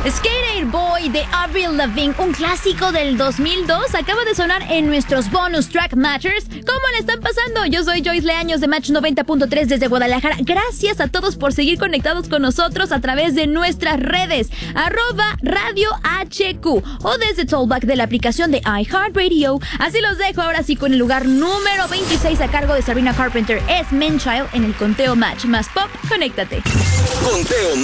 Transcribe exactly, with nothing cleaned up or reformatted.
Skater Boy de Avril Lavigne, un clásico del dos mil dos, acaba de sonar en nuestros bonus track matchers. ¿Cómo le están pasando? Yo soy Joyce Leaños de Match noventa punto tres desde Guadalajara. Gracias a todos por seguir conectados con nosotros a través de nuestras redes, arroba Radio H Q o desde Tollback de la aplicación de iHeartRadio. Así los dejo ahora sí con el lugar número veintiséis a cargo de Sabrina Carpenter. Es Man Child en el conteo Match más Pop. Conéctate. Conteo